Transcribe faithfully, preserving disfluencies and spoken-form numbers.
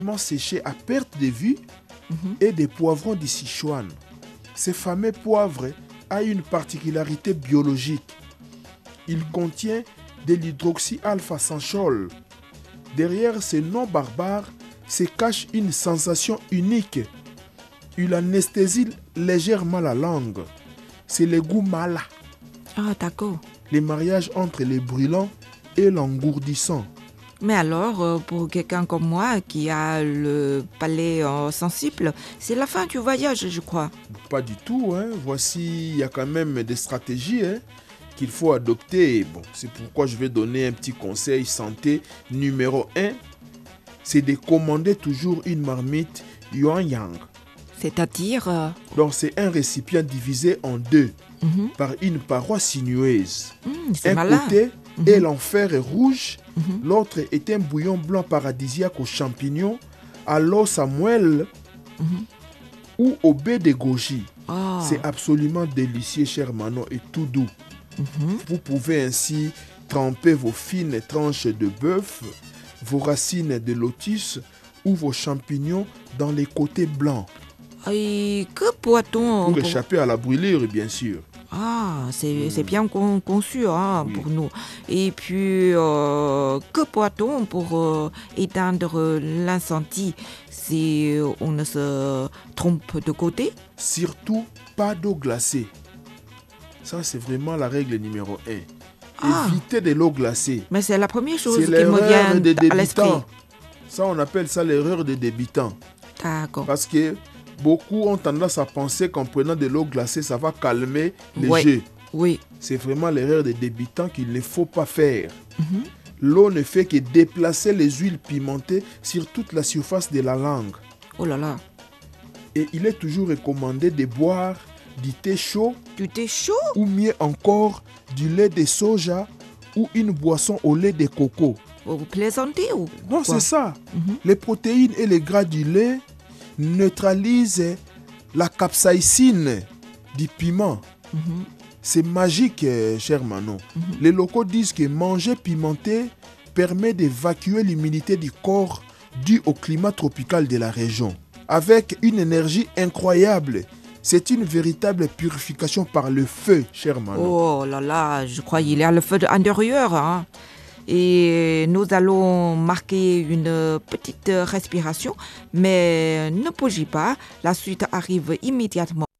séchés à perte de vue Mhm. et des poivrons du Sichuan. Ce fameux poivre a une particularité biologique. Il contient de l'hydroxy-alpha-sanchol. Derrière ce nom barbare se cache une sensation unique. Il anesthésie légèrement la langue. C'est le goût mala, Ah, d'accord. le mariage entre le brûlant et l'engourdissant. Mais alors, euh, pour quelqu'un comme moi qui a le palais euh, sensible, c'est la fin du voyage, je crois. Pas du tout, hein. Voici, il y a quand même des stratégies hein, qu'il faut adopter. Bon, c'est pourquoi je vais donner un petit conseil santé numéro un. C'est de commander toujours une marmite Yuan Yang. C'est-à-dire... euh, Donc c'est un récipient divisé en deux mhm. par une paroi sinueuse. Hmm, c'est Un malin. côté Mhm. est l'enfer rouge, Mhm. l'autre est un bouillon blanc paradisiaque aux champignons, à l'os à moelle Mhm. ou au baie de goji. Ah. C'est absolument délicieux, cher Manon, et tout doux. Mhm. Vous pouvez ainsi tremper vos fines tranches de bœuf, vos racines de lotus ou vos champignons dans les côtés blancs Et que boit-on pour pour- échapper à la brûlure, bien sûr. Ah, c'est Mm. c'est bien con- conçu hein, Oui. pour nous. Et puis, euh, que boit-on pour euh, éteindre l'incendie si on ne se trompe de côté? Surtout, pas d'eau glacée. Ça, c'est vraiment la règle numéro un. Ah. Évitez de l'eau glacée. Mais c'est la première chose C'est qui me l'erreur vient des à l'esprit. débutants. Ça, on appelle ça l'erreur des débutants. D'accord. Parce que beaucoup ont tendance à penser qu'en prenant de l'eau glacée, ça va calmer les Ouais. jeux. Oui. C'est vraiment l'erreur des débutants qu'il ne faut pas faire. Mhm. L'eau ne fait que déplacer les huiles pimentées sur toute la surface de la langue. Oh là là. Et il est toujours recommandé de boire du thé chaud Du thé chaud? ou mieux encore du lait de soja ou une boisson au lait de coco. Vous plaisantez ou Non, quoi? c'est ça. Mhm. Les protéines et les gras du lait neutralisent la capsaïcine du piment. Mhm. C'est magique, euh, cher Manon. Mhm. Les locaux disent que manger pimenté permet d'évacuer l'humidité du corps due au climat tropical de la région. Avec une énergie incroyable, c'est une véritable purification par le feu, cher Manon. Oh là là, je crois qu'il y a le feu intérieur. Hein. Et nous allons marquer une petite respiration, mais ne bougez pas, la suite arrive immédiatement.